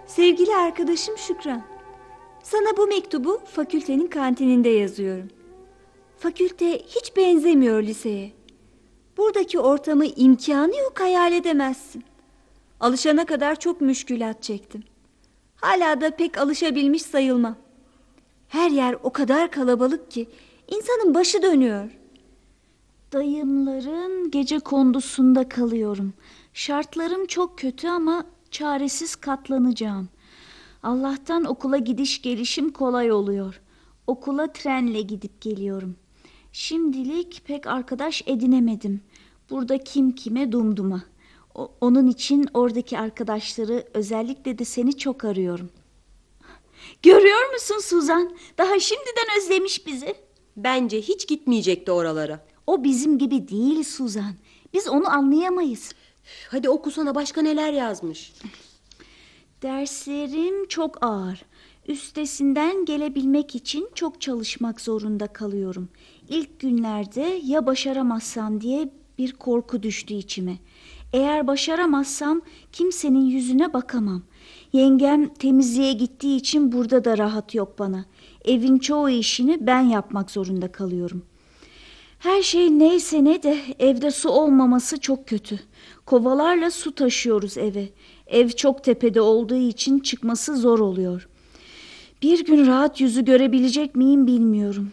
Sevgili arkadaşım Şükran, sana bu mektubu fakültenin kantininde yazıyorum. Fakülte hiç benzemiyor liseye. Buradaki ortamı imkanı yok hayal edemezsin. Alışana kadar çok müşkülat çektim. Hala da pek alışabilmiş sayılmam. Her yer o kadar kalabalık ki insanın başı dönüyor. Dayımların gece kondusunda kalıyorum. Şartlarım çok kötü ama çaresiz katlanacağım. Allah'tan okula gidiş gelişim kolay oluyor. Okula trenle gidip geliyorum. Şimdilik pek arkadaş edinemedim. Burada kim kime dumduma. Onun için oradaki arkadaşları, özellikle de seni çok arıyorum. Görüyor musun Suzan? Daha şimdiden özlemiş bizi. Bence hiç gitmeyecekti oralara. O bizim gibi değil Suzan. Biz onu anlayamayız. Hadi okusana, başka neler yazmış. Derslerim çok ağır. Üstesinden gelebilmek için çok çalışmak zorunda kalıyorum. İlk günlerde ya başaramazsam diye bir korku düştü içime. Eğer başaramazsam kimsenin yüzüne bakamam. Yengem temizliğe gittiği için burada da rahat yok bana. Evin çoğu işini ben yapmak zorunda kalıyorum. Her şey neyse ne de evde su olmaması çok kötü. Kovalarla su taşıyoruz eve. Ev çok tepede olduğu için çıkması zor oluyor. Bir gün rahat yüzü görebilecek miyim bilmiyorum.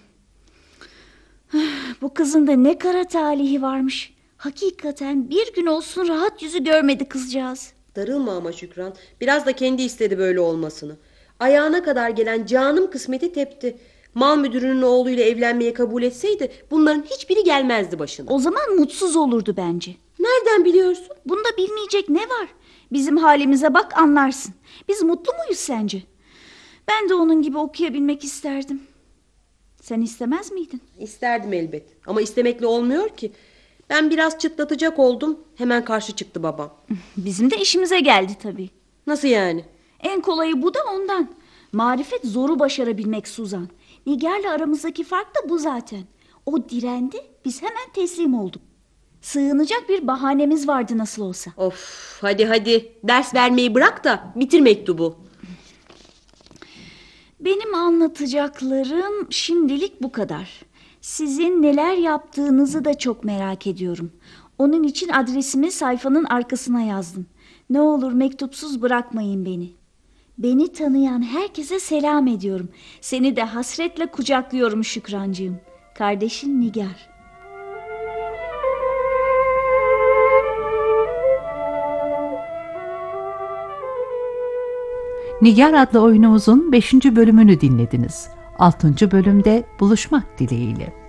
Bu kızın da ne kara talihi varmış. Hakikaten bir gün olsun rahat yüzü görmedi kızcağız. Darılma ama Şükran. Biraz da kendi istedi böyle olmasını. Ayağına kadar gelen canım kısmeti tepti. Mal müdürünün oğluyla evlenmeye kabul etseydi bunların hiçbiri gelmezdi başına. O zaman mutsuz olurdu bence. Nereden biliyorsun? Bunda bilmeyecek ne var? Bizim halimize bak anlarsın. Biz mutlu muyuz sence? Ben de onun gibi okuyabilmek isterdim. Sen istemez miydin? İsterdim elbet. Ama istemekle olmuyor ki. Ben biraz çıtlatacak oldum. Hemen karşı çıktı babam. Bizim de işimize geldi tabii. Nasıl yani? En kolayı bu da ondan. Marifet zoru başarabilmek Suzan. Nigar'la aramızdaki fark da bu zaten. O direndi, biz hemen teslim olduk. Sığınacak bir bahanemiz vardı nasıl olsa. Of, hadi ders vermeyi bırak da bitir mektubu. Benim anlatacaklarım şimdilik bu kadar. Sizin neler yaptığınızı da çok merak ediyorum. Onun için adresimi sayfanın arkasına yazdım. Ne olur mektupsuz bırakmayın beni. Beni tanıyan herkese selam ediyorum. Seni de hasretle kucaklıyorum Şükrancığım. Kardeşin Nigar. Nigar adlı oyunumuzun 5. bölümünü dinlediniz. 6. bölümde buluşmak dileğiyle.